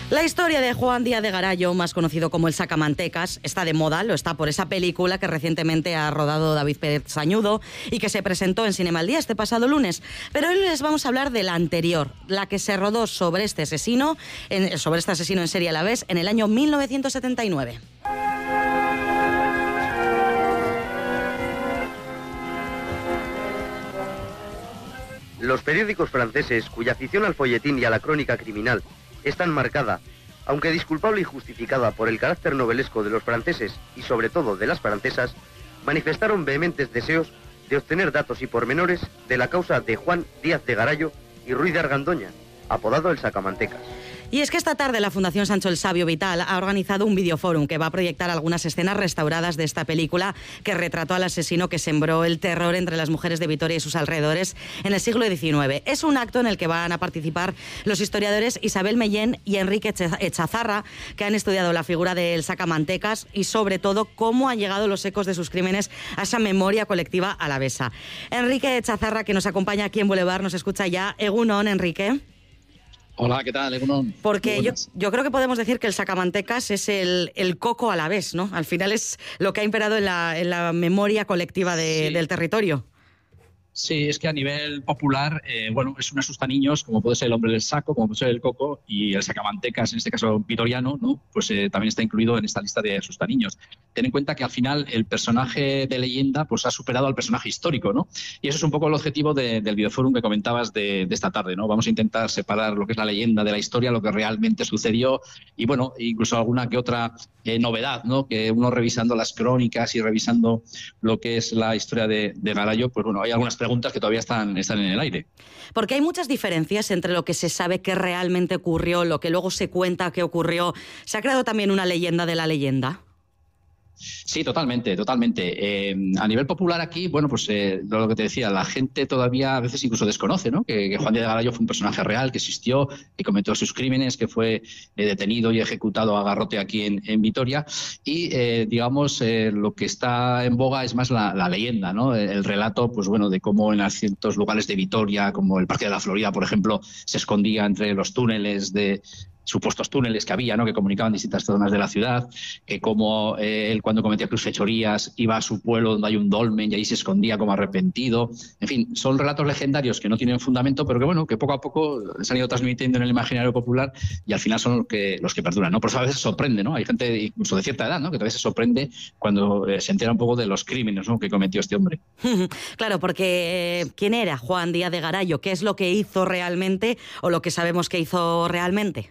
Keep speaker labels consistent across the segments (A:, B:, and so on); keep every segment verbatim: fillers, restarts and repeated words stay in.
A: La historia de Juan Díaz de Garayo, más conocido como el Sacamantecas, está de moda, lo está por esa película que recientemente ha rodado David Pérez Sañudo y que se presentó en Cinema al Día este pasado lunes. Pero hoy les vamos a hablar de la anterior, la que se rodó sobre este asesino, en, sobre este asesino en serie a la vez, en el año mil novecientos setenta y nueve.
B: Los periódicos franceses, cuya afición al folletín y a la crónica criminal es tan marcada, aunque disculpable y justificada por el carácter novelesco de los franceses y sobre todo de las francesas, manifestaron vehementes deseos de obtener datos y pormenores de la causa de Juan Díaz de Garayo y Ruiz de Argandoña, apodado el Sacamantecas.
A: Y es que esta tarde la Fundación Sancho el Sabio Vital ha organizado un videoforum que va a proyectar algunas escenas restauradas de esta película que retrató al asesino que sembró el terror entre las mujeres de Vitoria y sus alrededores en el siglo diecinueve. Es un acto en el que van a participar los historiadores Isabel Mellén y Enrique Echazarra, que han estudiado la figura del Sacamantecas y sobre todo cómo han llegado los ecos de sus crímenes a esa memoria colectiva alavesa. Enrique Echazarra, que nos acompaña aquí en Boulevard, nos escucha ya. Egunon, Enrique.
C: Hola, ¿qué tal, Egunon?
A: Porque yo, yo creo que podemos decir que el Sacamantecas es el, el coco alavés, ¿no? Al final es lo que ha imperado en la, en la memoria colectiva de, sí. del territorio.
C: Sí, es que a nivel popular, eh, bueno, es un asustaniños, como puede ser el hombre del saco, como puede ser el coco, y el Sacamantecas, en este caso vitoriano, ¿no? Pues eh, también está incluido en esta lista de asustaniños. Ten en cuenta que al final el personaje de leyenda pues ha superado al personaje histórico, ¿no? Y eso es un poco el objetivo de, del videoforum que comentabas de, de esta tarde, ¿no? Vamos a intentar separar lo que es la leyenda de la historia, lo que realmente sucedió, y bueno, incluso alguna que otra eh, novedad, ¿no? Que uno revisando las crónicas y revisando lo que es la historia de, de Garayo, pues bueno, hay algunas preguntas preguntas que todavía están, están en el aire.
A: Porque hay muchas diferencias entre lo que se sabe que realmente ocurrió, lo que luego se cuenta que ocurrió. ¿Se ha creado también una leyenda de la leyenda?
C: Sí, totalmente, totalmente. Eh, a nivel popular aquí, bueno, pues eh, lo que te decía, la gente todavía a veces incluso desconoce, ¿no? Que, que Juan Díaz de Garayo fue un personaje real, que existió, que cometió sus crímenes, que fue eh, detenido y ejecutado a garrote aquí en, en Vitoria. Y, eh, digamos, eh, lo que está en boga es más la, la leyenda, ¿no? El, el relato, pues bueno, de cómo en ciertos lugares de Vitoria, como el Parque de la Florida, por ejemplo, se escondía entre los túneles de... supuestos túneles que había, ¿no? Que comunicaban distintas zonas de la ciudad, que como eh, él cuando cometía sus fechorías iba a su pueblo donde hay un dolmen y ahí se escondía como arrepentido. En fin, son relatos legendarios que no tienen fundamento, pero que bueno, que poco a poco se han ido transmitiendo en el imaginario popular y al final son los que, los que perduran, ¿no? Por eso a veces sorprende, ¿no? Hay gente incluso de cierta edad, ¿no? Que todavía se sorprende cuando eh, se entera un poco de los crímenes, ¿no? Que cometió este hombre.
A: Claro, porque eh, ¿quién era Juan Díaz de Garayo? ¿Qué es lo que hizo realmente o lo que sabemos que hizo realmente?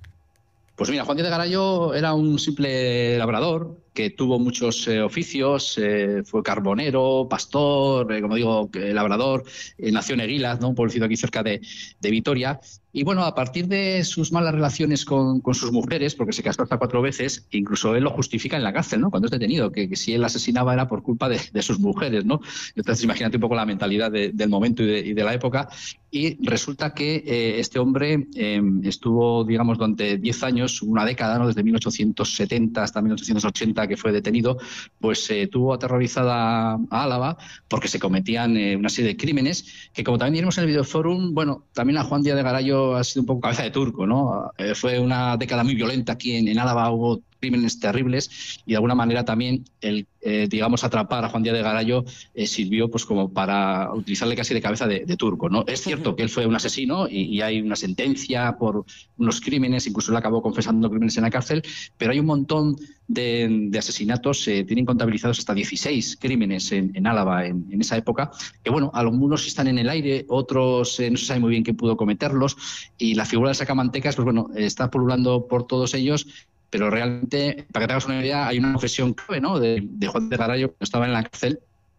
C: Pues mira, Juan Díaz de Garayo era un simple labrador que tuvo muchos eh, oficios, eh, fue carbonero, pastor, eh, como digo, eh, labrador, eh, nació en Eguilas, ¿no? Un pueblecito aquí cerca de, de Vitoria. Y bueno, a partir de sus malas relaciones con, con sus mujeres, porque se casó hasta cuatro veces, incluso él lo justifica en la cárcel, ¿no? Cuando es detenido, que, que si él asesinaba era por culpa de, de sus mujeres, ¿no? Entonces imagínate un poco la mentalidad de, del momento y de, y de la época. Y resulta que eh, este hombre eh, estuvo, digamos, durante diez años, una década, ¿no? Desde mil ochocientos setenta hasta mil ochocientos ochenta, que fue detenido, pues eh, tuvo aterrorizada a Álava porque se cometían eh, una serie de crímenes que, como también vimos en el videoforum, bueno, también a Juan Díaz de Garayo ha sido un poco cabeza de turco, ¿no? Eh, fue una década muy violenta aquí en, en Álava, hubo crímenes terribles y de alguna manera también el, eh, digamos, atrapar a Juan Díaz de Garayo eh, sirvió pues como para utilizarle casi de cabeza de, de turco, ¿no? Es cierto que él fue un asesino y, y hay una sentencia por unos crímenes, incluso él acabó confesando crímenes en la cárcel, pero hay un montón de, de asesinatos, eh, tienen contabilizados hasta dieciséis crímenes en, en Álava en, en esa época, que bueno, algunos están en el aire, otros eh, no se sabe muy bien quién pudo cometerlos y la figura del Sacamantecas, pues bueno, está pululando por todos ellos. Pero realmente, para que te hagas una idea, hay una confesión clave, ¿no? de, de Juan de Garayo, que estaba en la cárcel.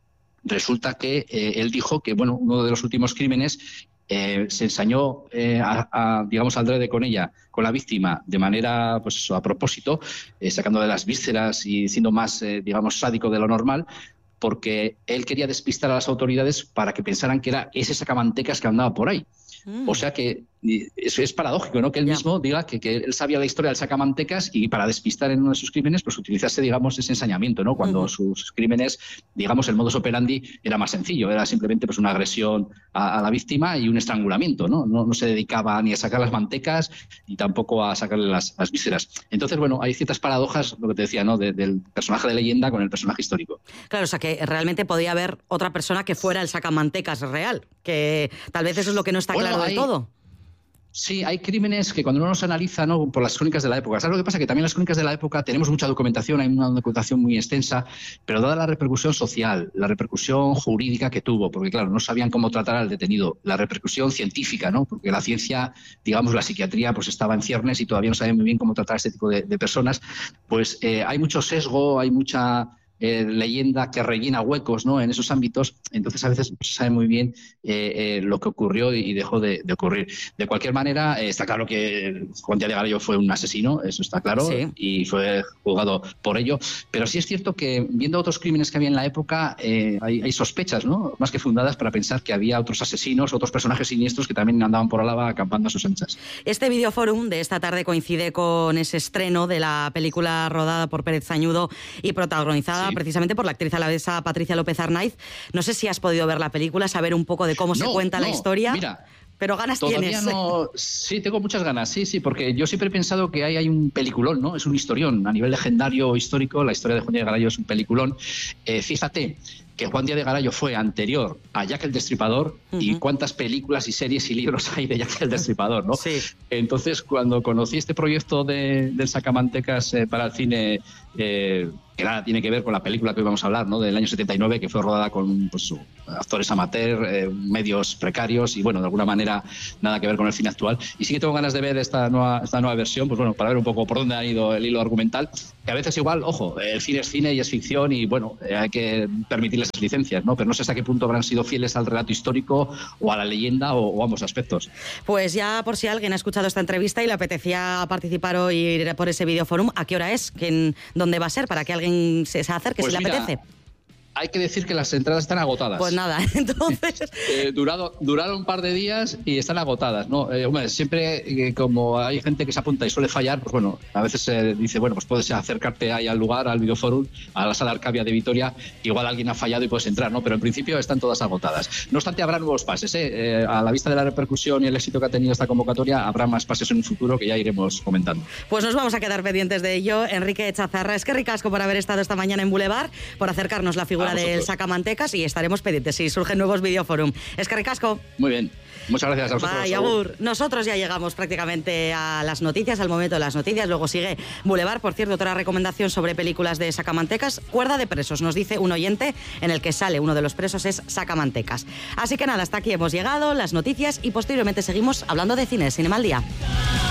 C: Resulta que eh, él dijo que, bueno, uno de los últimos crímenes eh, se ensañó, eh, a, a, digamos, al drede con ella, con la víctima, de manera, pues eso, a propósito, eh, sacando de las vísceras y siendo más, eh, digamos, sádico de lo normal, porque él quería despistar a las autoridades para que pensaran que era ese Sacamantecas que andaba por ahí. Mm. O sea que es, es paradójico, ¿no? Que él
A: ya.
C: mismo diga que, que él sabía la historia del sacamantecas y para despistar en uno de sus crímenes, pues utilizase, digamos, ese ensañamiento, ¿no? Cuando uh-huh. sus crímenes, digamos, el modus operandi era más sencillo, era simplemente pues una agresión a, a la víctima y un estrangulamiento, ¿no? ¿no? No se dedicaba ni a sacar las mantecas ni tampoco a sacarle las, las vísceras. Entonces, bueno, hay ciertas paradojas, lo que te decía, ¿no? De, del personaje de leyenda con el personaje histórico.
A: Claro, o sea que realmente podía haber otra persona que fuera el sacamantecas real, que tal vez eso es lo que no está bueno, claro hay... del todo.
C: Sí, hay crímenes que cuando uno los analiza, ¿no? Por las crónicas de la época. ¿Sabes lo que pasa? Que también las crónicas de la época tenemos mucha documentación, hay una documentación muy extensa, pero dada la repercusión social, la repercusión jurídica que tuvo, porque claro, no sabían cómo tratar al detenido, la repercusión científica, ¿no? Porque la ciencia, digamos, la psiquiatría, pues estaba en ciernes y todavía no sabían muy bien cómo tratar a este tipo de, de personas, pues eh, hay mucho sesgo, hay mucha... Eh, leyenda que rellena huecos, ¿no? En esos ámbitos, entonces a veces no se sabe muy bien eh, eh, lo que ocurrió y dejó de, de ocurrir. De cualquier manera, eh, está claro que Juan Díaz de Garay fue un asesino, eso está claro, sí. y fue juzgado por ello, pero sí es cierto que viendo otros crímenes que había en la época, eh, hay, hay sospechas, ¿no? Más que fundadas para pensar que había otros asesinos, otros personajes siniestros que también andaban por Álava acampando a sus anchas.
A: Este videoforum de esta tarde coincide con ese estreno de la película rodada por Pérez Sañudo y protagonizada sí. precisamente por la actriz alavesa Patricia López Arnaiz. No sé si has podido ver la película, saber un poco de cómo no, se cuenta no, la historia.
C: Mira,
A: pero ganas
C: todavía
A: tienes.
C: No, sí, tengo muchas ganas, sí, sí, porque yo siempre he pensado que hay, hay un peliculón, ¿no? Es un historión. A nivel legendario histórico, la historia de Juan Díaz de Garay es un peliculón. Eh, fíjate que Juan Díaz de Garay fue anterior a Jack el Destripador, uh-huh. y cuántas películas y series y libros hay de Jack el Destripador, ¿no?
A: Sí.
C: Entonces, cuando conocí este proyecto de, del Sacamantecas eh, para el cine, eh, que nada tiene que ver con la película que hoy vamos a hablar, ¿no? Del año setenta y nueve, que fue rodada con pues, actores amateur, eh, medios precarios y, bueno, de alguna manera nada que ver con el cine actual. Y sí que tengo ganas de ver esta nueva, esta nueva versión, pues bueno, para ver un poco por dónde ha ido el hilo argumental, que a veces igual, ojo, el cine es cine y es ficción y, bueno, eh, hay que permitirle esas licencias, ¿no? Pero no sé hasta qué punto habrán sido fieles al relato histórico o a la leyenda o, o ambos aspectos.
A: Pues ya por si alguien ha escuchado esta entrevista y le apetecía participar hoy por ese videoforum, ¿a qué hora es? ¿Quién, ¿Dónde va a ser? Para que alguien se acerque
C: pues
A: si le
C: mira,
A: apetece.
C: Hay que decir que las entradas están agotadas.
A: Pues nada, entonces...
C: eh, durado, duraron un par de días y están agotadas, ¿no? Eh, hombre, siempre eh, como hay gente que se apunta y suele fallar, pues bueno, a veces se eh, dice, bueno, pues puedes acercarte ahí al lugar, al videoforum, a la sala Arcavia de Vitoria, igual alguien ha fallado y puedes entrar, ¿no? Pero en principio están todas agotadas. No obstante, habrá nuevos pases, ¿eh? Eh, a la vista de la repercusión y el éxito que ha tenido esta convocatoria, habrá más pases en un futuro que ya iremos comentando.
A: Pues nos vamos a quedar pendientes de ello. Enrique Chazarra, es que ricasco por haber estado esta mañana en Boulevard, por acercarnos la figura del Sacamantecas, y estaremos pendientes si surgen nuevos videoforum. Es que ricasco.
C: Muy bien. Muchas gracias a vosotros.
A: Bye, agur. Nosotros ya llegamos prácticamente a las noticias, al momento de las noticias. Luego sigue Boulevard. Por cierto, otra recomendación sobre películas de Sacamantecas, Cuerda de presos, nos dice un oyente, en el que sale uno de los presos es Sacamantecas. Así que nada, hasta aquí hemos llegado, las noticias, y posteriormente seguimos hablando de cine. Cinema al día.